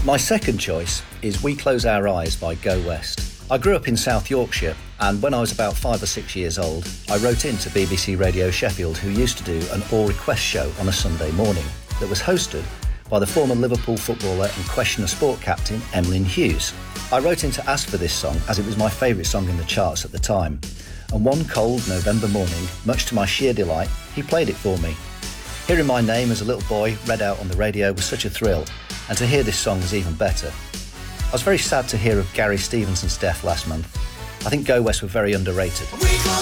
My second choice is We Close Our Eyes by Go West. I grew up in South Yorkshire, and when I was about 5 or 6 years old, I wrote in to BBC Radio Sheffield, who used to do an all-request show on a Sunday morning that was hosted by the former Liverpool footballer and Questioner Sport captain Emlyn Hughes. I wrote in to ask for this song as it was my favourite song in the charts at the time, and one cold November morning, much to my sheer delight, he played it for me. Hearing my name as a little boy read out on the radio was such a thrill, and to hear this song was even better. I was very sad to hear of Gary Stevenson's death last month. I think Go West were very underrated.